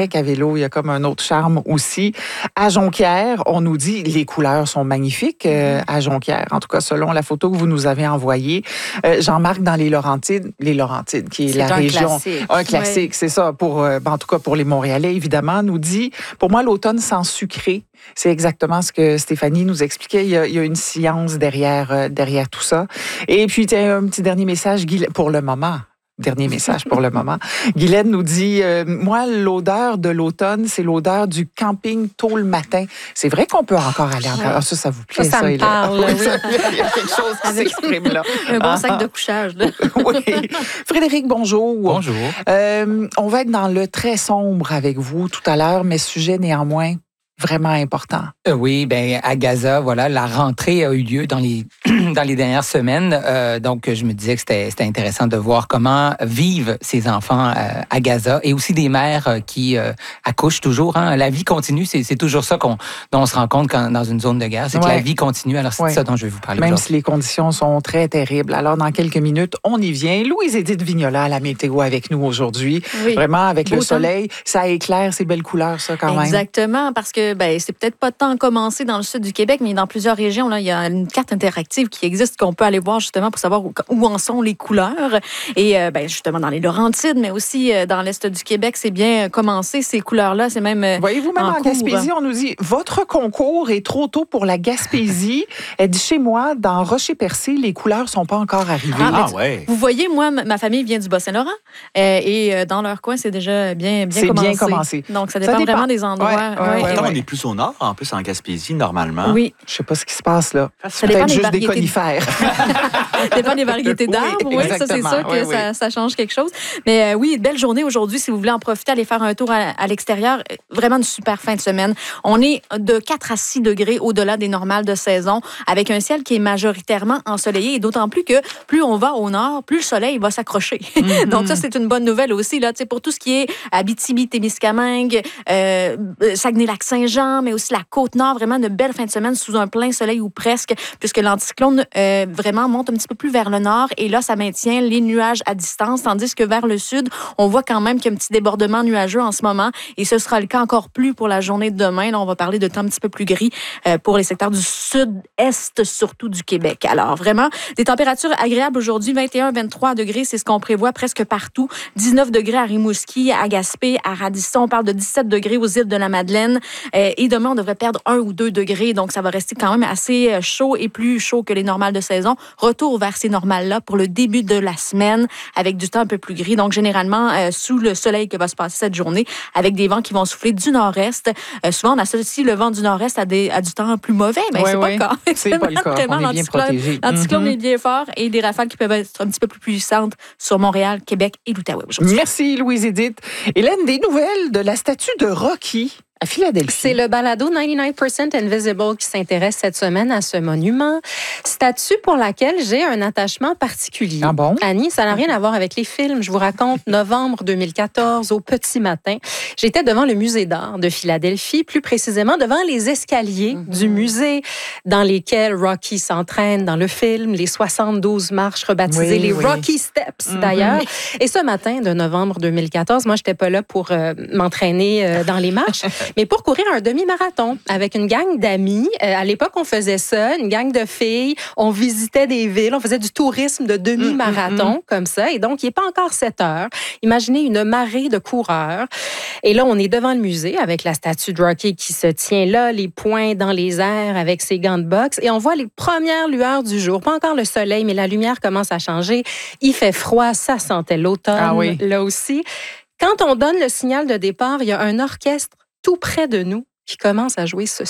vrai qu'à vélo, il y a comme un autre charme aussi. À Jonquière, on nous dit les couleurs sont magnifiques à Jonquière. En tout cas, selon la photo que vous nous avez envoyée. Jean-Marc, dans les Laurentides, qui est la région... Un classique, c'est ça. En tout cas, pour les Montréalais, évidemment, nous dit, pour moi, l'automne sans sucré, c'est exactement ce que Stéphanie nous expliquait. Il y a une science derrière tout ça. Et puis, un petit dernier message pour le moment. Dernier message pour le moment. Guylaine nous dit, moi, l'odeur de l'automne, c'est l'odeur du camping tôt le matin. C'est vrai qu'on peut encore aller en ça vous plaît, ça me parle. Oui, il y a quelque chose qui s'exprime là. Un bon sac de couchage. Là. Oui. Frédéric, bonjour. Bonjour. On va être dans le très sombre avec vous tout à l'heure, mais sujet néanmoins vraiment important. Oui, à Gaza, voilà, la rentrée a eu lieu dans les dernières semaines. Donc, je me disais que c'était intéressant de voir comment vivent ces enfants à Gaza et aussi des mères qui accouchent toujours. Hein. La vie continue, c'est toujours ça dont on se rend compte dans une zone de guerre, c'est que la vie continue. Alors, c'est de ça dont je vais vous parler Même aujourd'hui. si les conditions sont très terribles. Alors, dans quelques minutes, on y vient. Louise-Édith Vignola à la météo avec nous aujourd'hui. Oui. Vraiment, avec le soleil, ça éclaire, ces belles couleurs, ça, quand même. Exactement, parce que c'est peut-être pas tant commencé dans le sud du Québec, mais dans plusieurs régions, là, il y a une carte interactive qui existe qu'on peut aller voir justement pour savoir où en sont les couleurs. Et justement dans les Laurentides, mais aussi dans l'est du Québec, c'est bien commencé ces couleurs-là. C'est même voyez-vous, même en Gaspésie, on nous dit votre concours est trop tôt pour la Gaspésie. Elle dit chez moi, dans Rocher-Percé, les couleurs sont pas encore arrivées. Ouais. Vous voyez, moi, ma famille vient du Bas-Saint-Laurent et dans leur coin, c'est déjà bien commencé. Bien commencé. Donc ça dépend vraiment des endroits. On est plus au nord, en plus en Gaspésie, normalement. Oui. Je sais pas ce qui se passe là. Ça dépend juste des conifères. Ça dépend des variétés d'arbres. Oui, ça, c'est sûr que ça change quelque chose. Mais oui, belle journée aujourd'hui. Si vous voulez en profiter, aller faire un tour à l'extérieur. Vraiment une super fin de semaine. On est de 4 à 6 degrés au-delà des normales de saison, avec un ciel qui est majoritairement ensoleillé. Et d'autant plus que plus on va au nord, plus le soleil va s'accrocher. Mm-hmm. Donc ça, c'est une bonne nouvelle aussi là, pour tout ce qui est Abitibi-Témiscamingue, Saguenay-Lac-Saint-Jean, mais aussi la Côte-Nord. Vraiment une belle fin de semaine sous un plein soleil ou presque, puisque l'anticyclone vraiment monte un petit peu plus vers le nord et là, ça maintient les nuages à distance, tandis que vers le sud, on voit quand même qu'il y a un petit débordement nuageux en ce moment et ce sera le cas encore plus pour la journée de demain. Là, on va parler de temps un petit peu plus gris pour les secteurs du sud-est, surtout du Québec. Alors, vraiment, des températures agréables aujourd'hui, 21-23 degrés, c'est ce qu'on prévoit presque partout. 19 degrés à Rimouski, à Gaspé, à Radisson. On parle de 17 degrés aux îles de la Madeleine. Et demain, on devrait perdre 1 ou 2 degrés. Donc, ça va rester quand même assez chaud et plus chaud que les normales de saison. Retour vers ces normales-là pour le début de la semaine avec du temps un peu plus gris. Donc, généralement, sous le soleil que va se passer cette journée avec des vents qui vont souffler du nord-est. Souvent, on associe le vent du nord-est à du temps plus mauvais, mais c'est pas le cas. C'est pas le cas. On est bien protégé. L'anticyclone est bien fort et des rafales qui peuvent être un petit peu plus puissantes sur Montréal, Québec et l'Outaouais aujourd'hui. Merci, Louise-Édith. Hélène, des nouvelles de la statue de Rocky à Philadelphie. C'est le balado 99% Invisible qui s'intéresse cette semaine à ce monument. Statue pour laquelle j'ai un attachement particulier. Ah bon? Annie, ça n'a rien à voir avec les films. Je vous raconte, novembre 2014, au petit matin, j'étais devant le musée d'art de Philadelphie, plus précisément devant les escaliers du musée dans lesquels Rocky s'entraîne dans le film, les 72 marches rebaptisées, les Rocky Steps d'ailleurs. Et ce matin de novembre 2014, moi, j'étais pas là pour m'entraîner dans les marches, mais pour courir un demi-marathon avec une gang d'amis. À l'époque, on faisait ça, une gang de filles. On visitait des villes, on faisait du tourisme de demi-marathon comme ça. Et donc, il n'est pas encore 7 heures. Imaginez une marée de coureurs. Et là, on est devant le musée avec la statue de Rocky qui se tient là, les poings dans les airs avec ses gants de boxe. Et on voit les premières lueurs du jour. Pas encore le soleil, mais la lumière commence à changer. Il fait froid, ça sentait l'automne là aussi. Quand on donne le signal de départ, il y a un orchestre tout près de nous qui commence à jouer ceci.